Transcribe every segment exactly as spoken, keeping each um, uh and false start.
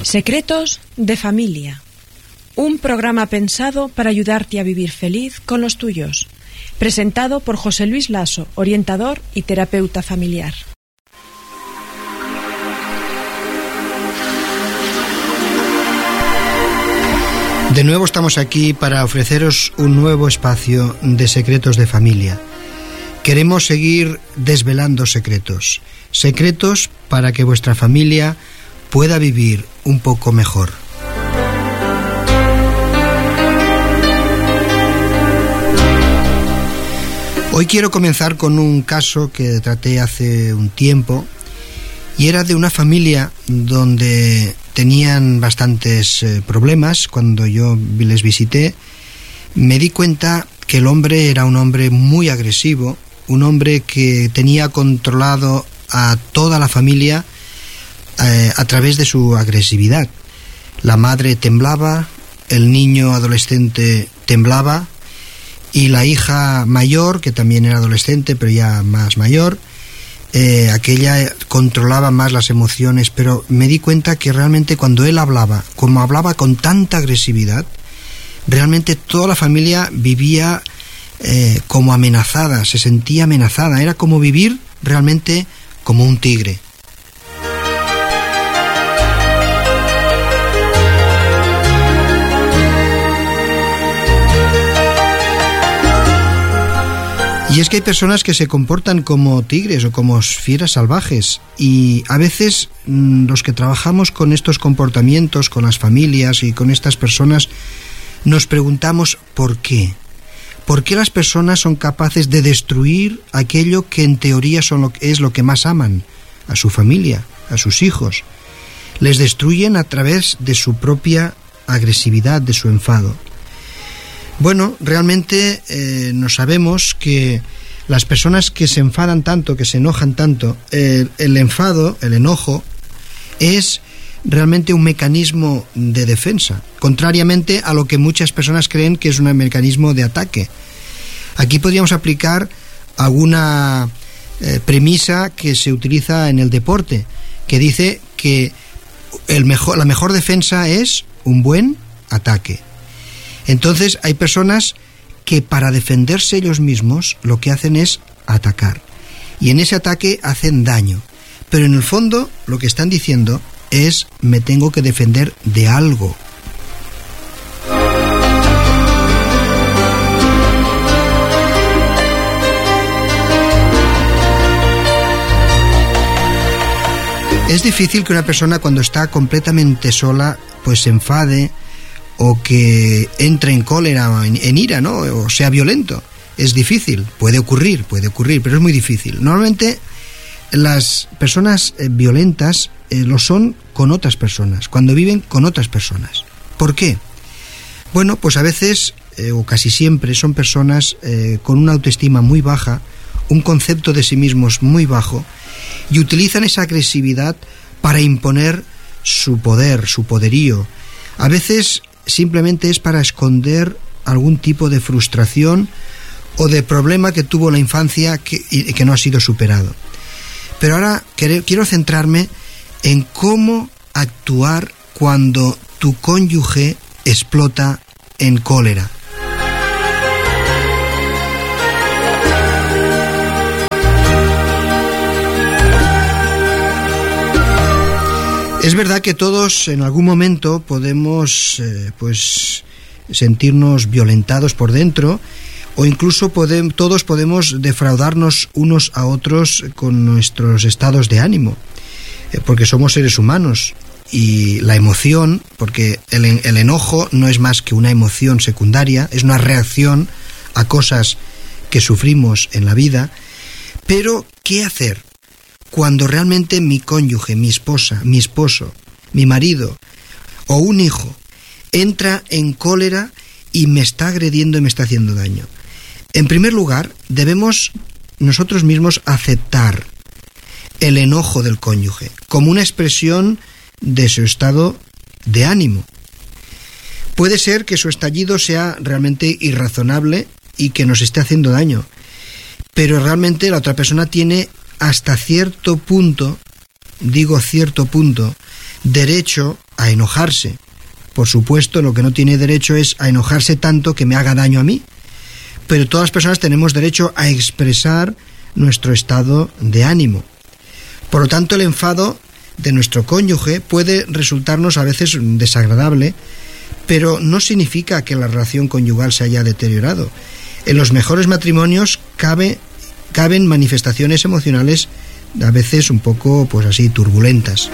Secretos de familia. Un programa pensado para ayudarte a vivir feliz con los tuyos. Presentado por José Luis Lasso, orientador y terapeuta familiar. De nuevo estamos aquí para ofreceros un nuevo espacio de secretos de familia. Queremos seguir desvelando secretos, secretos para que vuestra familia pueda vivir un poco mejor. Hoy quiero comenzar con un caso que traté hace un tiempo y era de una familia donde tenían bastantes eh, problemas. Cuando yo les visité, me di cuenta que el hombre era un hombre muy agresivo, un hombre que tenía controlado a toda la familia eh, a través de su agresividad. La madre temblaba, el niño adolescente temblaba y la hija mayor, que también era adolescente pero ya más mayor, Eh, aquella controlaba más las emociones, pero me di cuenta que realmente cuando él hablaba, como hablaba con tanta agresividad, realmente toda la familia vivía eh, como amenazada, se sentía amenazada, era como vivir realmente como un tigre. Y es que hay personas que se comportan como tigres o como fieras salvajes, y a veces mmm, los que trabajamos con estos comportamientos, con las familias y con estas personas, nos preguntamos ¿por qué? ¿Por qué las personas son capaces de destruir aquello que en teoría son lo, es lo que más aman? A su familia, a sus hijos. Les destruyen a través de su propia agresividad, de su enfado. Bueno, realmente eh, no sabemos que las personas que se enfadan tanto, que se enojan tanto, eh, el enfado, el enojo, es realmente un mecanismo de defensa, contrariamente a lo que muchas personas creen que es un mecanismo de ataque. Aquí podríamos aplicar alguna eh, premisa que se utiliza en el deporte, que dice que el mejor, la mejor defensa es un buen ataque. Entonces hay personas que para defenderse ellos mismos lo que hacen es atacar. Y en ese ataque hacen daño. Pero en el fondo lo que están diciendo es me tengo que defender de algo. Es difícil que una persona cuando está completamente sola pues se enfade o que entre en cólera o en, en ira, ¿no? O sea violento. Es difícil, puede ocurrir, puede ocurrir, pero es muy difícil. Normalmente las personas eh, violentas eh, lo son con otras personas, cuando viven con otras personas. ¿Por qué? Bueno, pues a veces, eh, o casi siempre, son personas eh, con una autoestima muy baja, un concepto de sí mismos muy bajo, y utilizan esa agresividad para imponer su poder, su poderío. A veces simplemente es para esconder algún tipo de frustración o de problema que tuvo la infancia que, y que no ha sido superado. Pero ahora quiero centrarme en cómo actuar cuando tu cónyuge explota en cólera. Es verdad que todos en algún momento podemos eh, pues sentirnos violentados por dentro, o incluso podem, todos podemos defraudarnos unos a otros con nuestros estados de ánimo, eh, porque somos seres humanos y la emoción, porque el, el enojo no es más que una emoción secundaria, es una reacción a cosas que sufrimos en la vida. Pero ¿qué hacer cuando realmente mi cónyuge, mi esposa, mi esposo, mi marido o un hijo entra en cólera y me está agrediendo y me está haciendo daño? En primer lugar, debemos nosotros mismos aceptar el enojo del cónyuge como una expresión de su estado de ánimo. Puede ser que su estallido sea realmente irrazonable y que nos esté haciendo daño, pero realmente la otra persona tiene hasta cierto punto, digo cierto punto, derecho a enojarse. Por supuesto, lo que no tiene derecho es a enojarse tanto que me haga daño a mí. Pero todas las personas tenemos derecho a expresar nuestro estado de ánimo. Por lo tanto, el enfado de nuestro cónyuge puede resultarnos a veces desagradable, pero no significa que la relación conyugal se haya deteriorado. En los mejores matrimonios cabe, caben manifestaciones emocionales a veces un poco, pues así, turbulentas.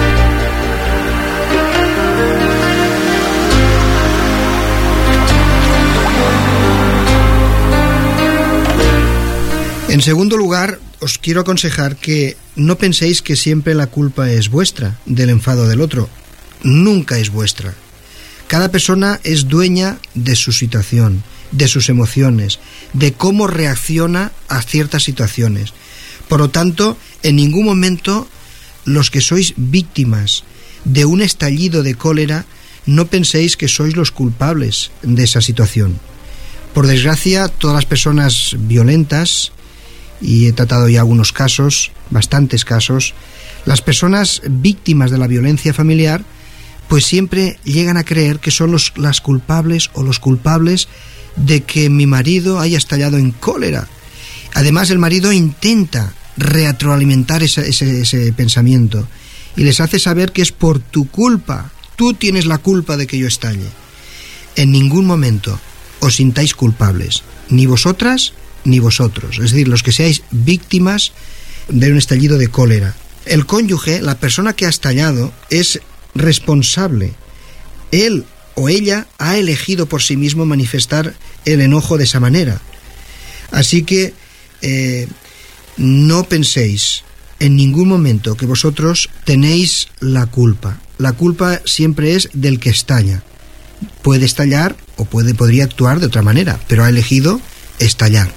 En segundo lugar, os quiero aconsejar que no penséis que siempre la culpa es vuestra del enfado del otro. Nunca es vuestra. Cada persona es dueña de su situación, de sus emociones, de cómo reacciona a ciertas situaciones. Por lo tanto, en ningún momento los que sois víctimas de un estallido de cólera, no penséis que sois los culpables de esa situación. Por desgracia, todas las personas violentas, y he tratado ya algunos casos, bastantes casos, las personas víctimas de la violencia familiar, pues siempre llegan a creer que son los, las culpables o los culpables de que mi marido haya estallado en cólera. Además, el marido intenta retroalimentar ese, ese, ese pensamiento y les hace saber que es por tu culpa, tú tienes la culpa de que yo estalle. En ningún momento os sintáis culpables, ni vosotras ni vosotros, es decir, los que seáis víctimas de un estallido de cólera. El cónyuge, la persona que ha estallado, es responsable. Él o ella ha elegido por sí mismo manifestar el enojo de esa manera. Así que eh, no penséis en ningún momento que vosotros tenéis la culpa. La culpa siempre es del que estalla. Puede estallar o puede, podría actuar de otra manera, pero ha elegido estallar.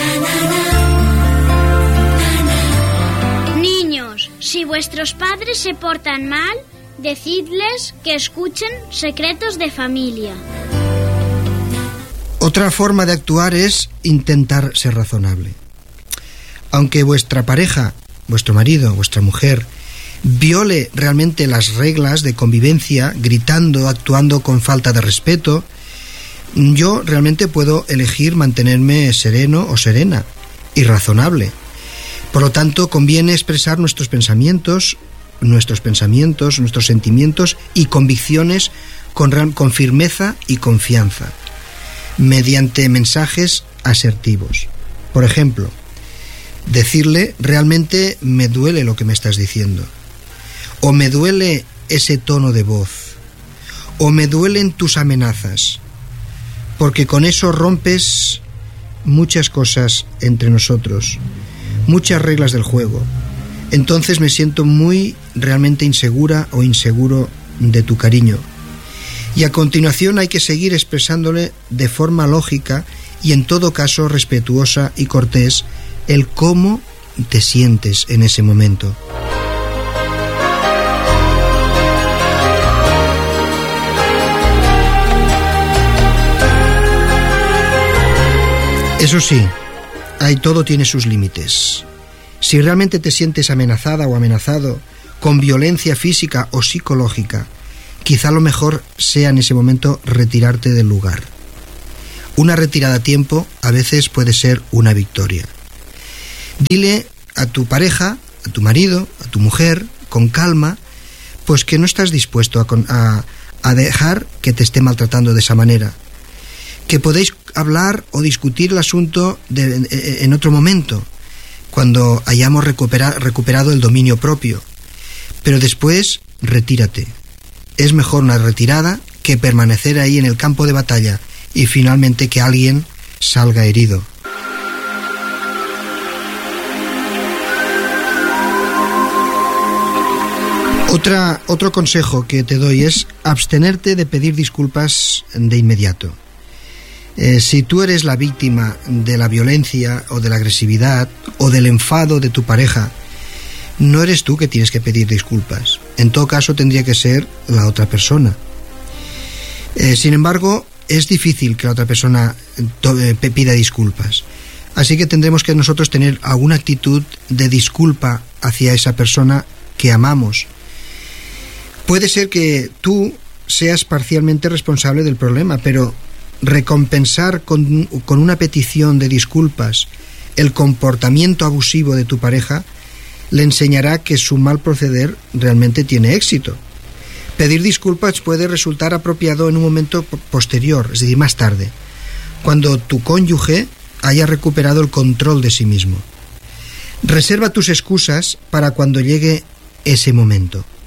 Niños, si vuestros padres se portan mal, decidles que escuchen Secretos de Familia. Otra forma de actuar es intentar ser razonable. Aunque vuestra pareja, vuestro marido, vuestra mujer, viole realmente las reglas de convivencia, gritando, actuando con falta de respeto, yo realmente puedo elegir mantenerme sereno o serena y razonable. Por lo tanto, conviene expresar nuestros pensamientos, nuestros pensamientos, nuestros sentimientos y convicciones con, con firmeza y confianza, mediante mensajes asertivos. Por ejemplo, decirle: realmente me duele lo que me estás diciendo, o me duele ese tono de voz, o me duelen tus amenazas, porque con eso rompes muchas cosas entre nosotros, muchas reglas del juego. Entonces me siento muy realmente insegura o inseguro de tu cariño. Y a continuación hay que seguir expresándole de forma lógica y en todo caso respetuosa y cortés el cómo te sientes en ese momento. Eso sí, ahí todo tiene sus límites. Si realmente te sientes amenazada o amenazado con violencia física o psicológica, quizá lo mejor sea en ese momento retirarte del lugar. Una retirada a tiempo a veces puede ser una victoria. Dile a tu pareja, a tu marido, a tu mujer, con calma, pues que no estás dispuesto a, a, a dejar que te esté maltratando de esa manera. Que podéis hablar o discutir el asunto de, en otro momento, cuando hayamos recupera, recuperado el dominio propio. Pero después, retírate. Es mejor una retirada que permanecer ahí en el campo de batalla y finalmente que alguien salga herido. Otra, otro consejo que te doy es abstenerte de pedir disculpas de inmediato. Eh, si tú eres la víctima de la violencia o de la agresividad o del enfado de tu pareja, no eres tú que tienes que pedir disculpas. En todo caso, tendría que ser la otra persona. Eh, sin embargo, es difícil que la otra persona to- eh, pida disculpas. Así que tendremos que nosotros tener alguna actitud de disculpa hacia esa persona que amamos. Puede ser que tú seas parcialmente responsable del problema, pero recompensar con, con una petición de disculpas el comportamiento abusivo de tu pareja le enseñará que su mal proceder realmente tiene éxito. Pedir disculpas puede resultar apropiado en un momento posterior, es decir, más tarde, cuando tu cónyuge haya recuperado el control de sí mismo. Reserva tus excusas para cuando llegue ese momento.